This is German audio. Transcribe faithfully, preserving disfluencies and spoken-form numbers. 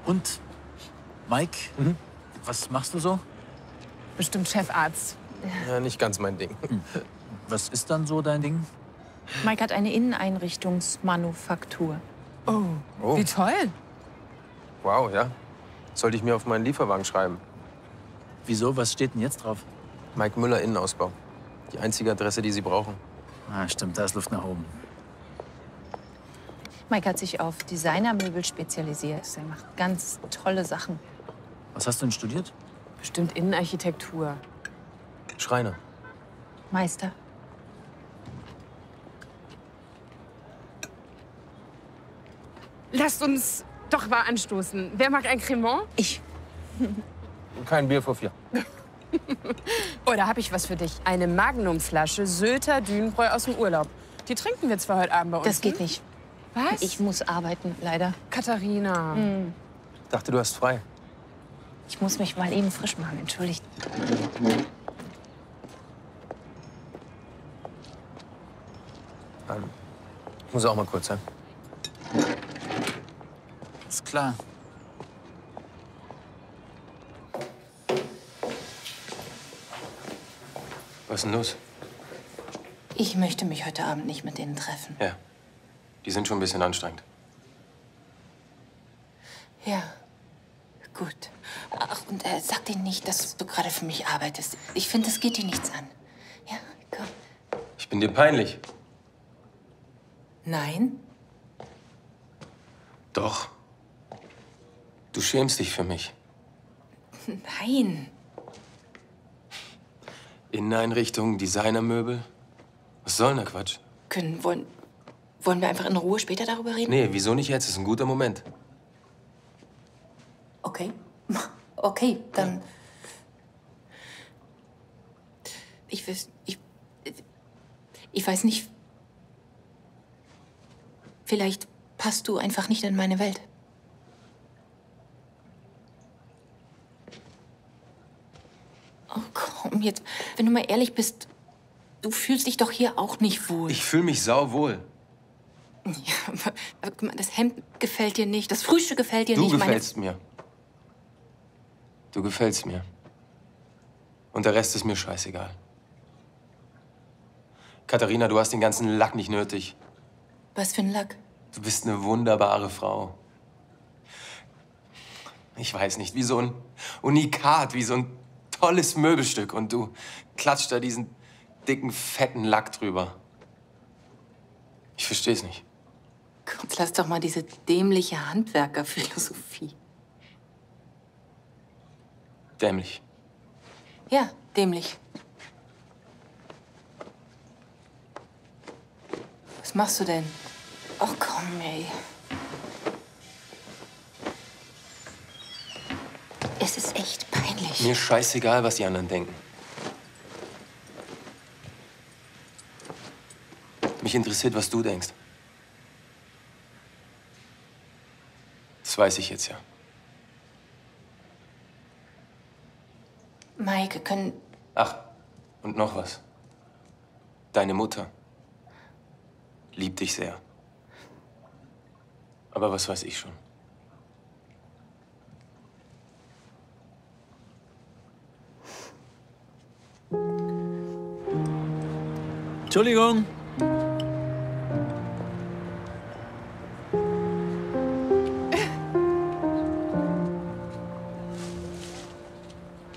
Und, Mike, mhm. was machst du so? Bestimmt Chefarzt. Ja, nicht ganz mein Ding. Hm. Was ist dann so dein Ding? Mike hat eine Inneneinrichtungsmanufaktur. Oh, oh, wie toll. Wow, ja. Sollte ich mir auf meinen Lieferwagen schreiben. Wieso? Was steht denn jetzt drauf? Mike Müller, Innenausbau. Die einzige Adresse, die Sie brauchen. Ah, stimmt, da ist Luft nach oben. Mike hat sich auf Designermöbel spezialisiert. Er macht ganz tolle Sachen. Was hast du denn studiert? Bestimmt Innenarchitektur. Schreiner. Meister. Lasst uns doch mal anstoßen. Wer mag ein Cremant? Ich. Kein Bier vor vier. Oh, da habe ich was für dich. Eine Magnumflasche Sylter Dünenbräu aus dem Urlaub. Die trinken wir zwar heute Abend bei uns. Das geht nicht. Was? Ich muss arbeiten, leider. Katharina. Hm. Ich dachte, du hast frei. Ich muss mich mal eben frisch machen, entschuldigt. Ähm, ich muss auch mal kurz sein. Ist klar. Was ist denn los? Ich möchte mich heute Abend nicht mit denen treffen. Ja. Die sind schon ein bisschen anstrengend. Ja. Gut. Ach, und äh, sag denen nicht, dass du gerade für mich arbeitest. Ich finde, das geht dir nichts an. Ja, komm. Ich bin dir peinlich. Nein? Doch. Du schämst dich für mich. Nein. Inneneinrichtung, Designermöbel. Was soll denn der Quatsch? Können, wollen, wollen wir einfach in Ruhe später darüber reden? Nee, wieso nicht jetzt? Das ist ein guter Moment. Okay. Okay, dann. Ja. Ich weiß. Ich. Ich weiß nicht. Vielleicht passt du einfach nicht in meine Welt. Oh komm, jetzt. Wenn du mal ehrlich bist, du fühlst dich doch hier auch nicht wohl. Ich fühle mich sauwohl. Ja, aber guck mal, das Hemd gefällt dir nicht, das Frühstück gefällt dir du nicht. Du gefällst meine... mir. Du gefällst mir. Und der Rest ist mir scheißegal. Katharina, du hast den ganzen Lack nicht nötig. Was für ein Lack? Du bist eine wunderbare Frau. Ich weiß nicht, wie so ein Unikat, wie so ein tolles Möbelstück. Und du klatscht da diesen dicken, fetten Lack drüber. Ich versteh's nicht. Gott, lass doch mal diese dämliche Handwerkerphilosophie. Dämlich. Ja, dämlich. Was machst du denn? Ach komm, ey. Es ist echt peinlich. Mir scheißegal, was die anderen denken. Mich interessiert, was du denkst. Das weiß ich jetzt ja. Maike, können... Ach, und noch was. Deine Mutter liebt dich sehr. Aber was weiß ich schon. Entschuldigung.